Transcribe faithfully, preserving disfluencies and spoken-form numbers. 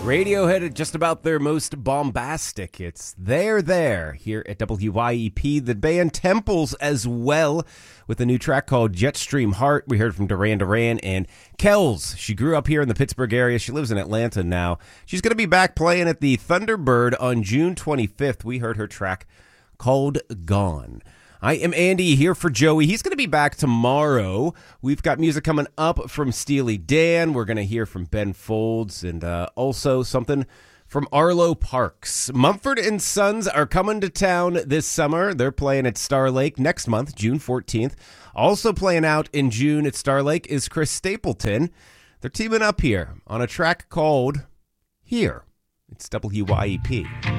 Radiohead at just about their most bombastic. It's There There here at W Y E P. The band Temples as well with a new track called Jetstream Heart. We heard from Duran Duran and Kells. She grew up here in the Pittsburgh area. She lives in Atlanta now. She's going to be back playing at the Thunderbird on June twenty-fifth. We heard her track called Gone. I am Andy here for Joey. He's going to be back tomorrow. We've got music coming up from Steely Dan. We're going to hear from Ben Folds and uh, also something from Arlo Parks. Mumford and Sons are coming to town this summer. They're playing at Star Lake next month, June fourteenth. Also playing out in June at Star Lake is Chris Stapleton. They're teaming up here on a track called Here. It's W Y E P.